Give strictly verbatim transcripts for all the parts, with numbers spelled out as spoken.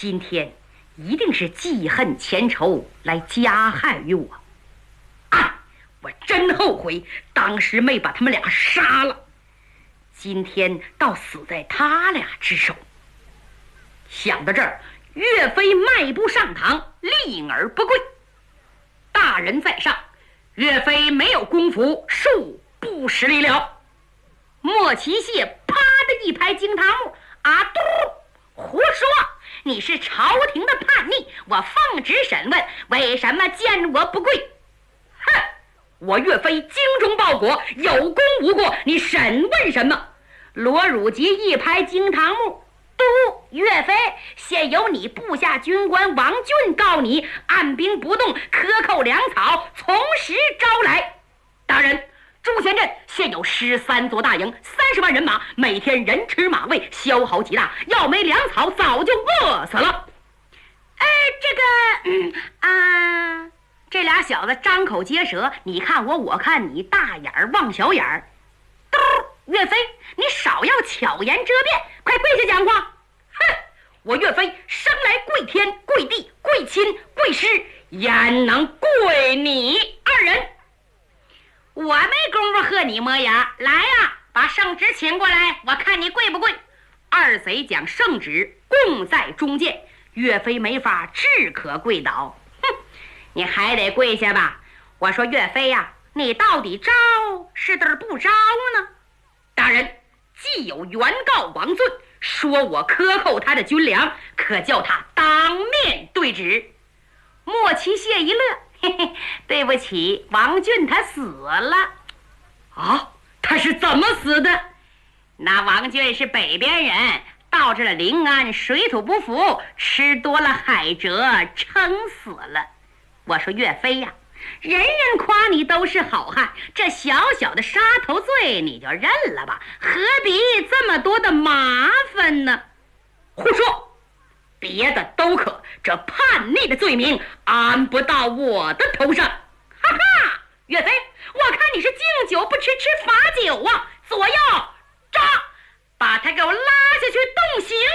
今天一定是记恨前仇来加害于我。啊，我真后悔当时没把他们俩杀了，今天倒死在他俩之手。想到这儿，岳飞迈步上堂，立而不跪。大人在上，岳飞没有功夫，恕不使礼了。莫奇谢啪的一拍惊堂木，啊嘟，胡说！你是朝廷的叛逆，我奉旨审问，为什么见我不跪？哼！我岳飞精忠报国，有功无过，你审问什么？罗汝吉一拍惊堂木，都岳飞，现由你部下军官王俊告你按兵不动，克扣粮草，从实招来。大人，朱仙镇现有十三座大营，三十万人马，每天人吃马喂，消耗极大，要没粮草早就饿死了。哎，这个嗯啊，这俩小子张口结舌，你看我，我看你，大眼儿望小眼儿。嘟，岳飞，你少要巧言遮辩，快跪下讲话。哼，我岳飞生来跪天跪地跪亲跪师，焉能跪你二人？我没工夫和你磨牙，来呀，把圣旨请过来，我看你跪不跪。二贼将圣旨供在中间，岳飞没法只可跪倒。哼，你还得跪下吧。我说岳飞呀、啊，你到底招是嘚不招呢？大人，既有原告王俊说我克扣他的军粮，可叫他当面对质。莫奇谢一乐，嘿嘿，对不起，王俊他死了。啊，他是怎么死的？那王俊是北边人，到这了临安，水土不服，吃多了海蜇，撑死了。我说岳飞呀、啊，人人夸你都是好汉，这小小的杀头罪你就认了吧，何必这么多的麻烦呢？胡说，别的都可，这叛逆的罪名安不到我的头上。哈哈，岳飞，我看你是敬酒不吃吃罚酒啊！左右抓，把他给我拉下去动刑。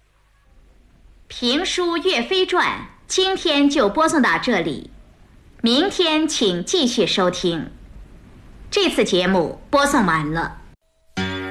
评书《岳飞传》今天就播送到这里，明天请继续收听。这次节目播送完了。